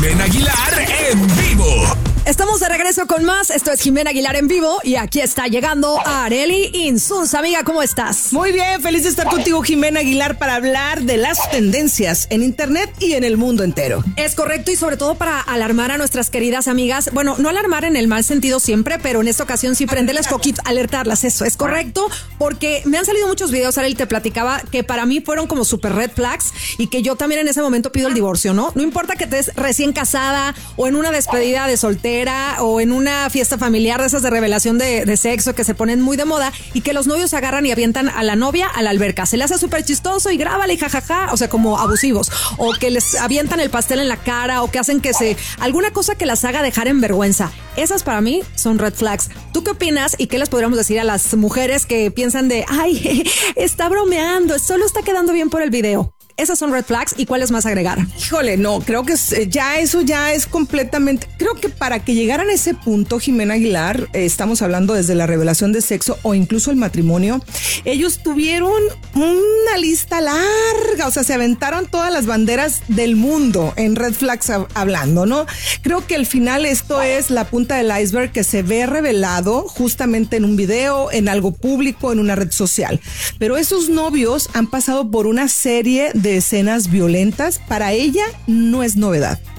Jimena Aguilar en vivo. Estamos de regreso con más. Esto es Jimena Aguilar en vivo y aquí está llegando Arely Insunza. Amiga, ¿cómo estás? Muy bien, feliz de estar contigo, Jimena Aguilar, para hablar de las tendencias en internet y en el mundo entero. Es correcto, y sobre todo para alarmar a nuestras queridas amigas. Bueno, no alarmar en el mal sentido siempre, pero en esta ocasión sí prenderles foquito, alertarlas. Eso es correcto, porque me han salido muchos videos, Arely, te platicaba, que para mí fueron como super red flags y que yo también en ese momento pido el divorcio, ¿no? No importa que estés recién casada o en una despedida de soltera o en una fiesta familiar de esas de revelación de sexo que se ponen muy de moda y que los novios agarran y avientan a la novia a la alberca. Se le hace súper chistoso y grábale y jajaja, o sea, como abusivos. O que les avientan el pastel en la cara o que hacen alguna cosa que las haga dejar en vergüenza. Esas para mí son red flags. ¿Tú qué opinas y qué les podríamos decir a las mujeres que piensan de, ay, está bromeando, solo está quedando bien por el video? Esas son red flags. ¿Y cuáles más agregar? Híjole, no, creo que eso ya es completamente... Creo que para que llegaran a ese punto, Jimena Aguilar, estamos hablando desde la revelación de sexo o incluso el matrimonio, ellos tuvieron una lista larga, o sea, se aventaron todas las banderas del mundo en red flags hablando, ¿no? Creo que al final esto es la punta del iceberg que se ve revelado justamente en un video, en algo público, en una red social. Pero esos novios han pasado por una serie de escenas violentas. Para ella no es novedad.